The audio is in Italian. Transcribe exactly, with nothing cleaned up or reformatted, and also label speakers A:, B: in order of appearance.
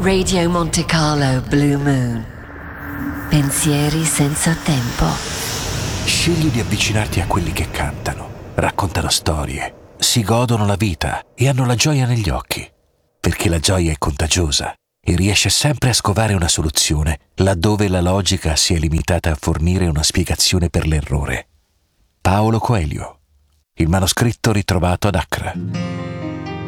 A: Radio Monte Carlo Blue Moon. Pensieri senza tempo.
B: Scegli di avvicinarti a quelli che cantano, raccontano storie, si godono la vita e hanno la gioia negli occhi, perché la gioia è contagiosa e riesce sempre a scovare una soluzione laddove la logica si è limitata a fornire una spiegazione per l'errore. Paolo Coelho. Il manoscritto ritrovato ad Accra.